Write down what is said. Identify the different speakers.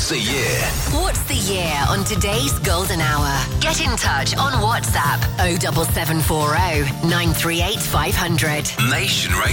Speaker 1: What's the Year?
Speaker 2: What's the Year on today's Golden Hour? Get in touch on WhatsApp 07740 938 500.
Speaker 1: Nation Radio.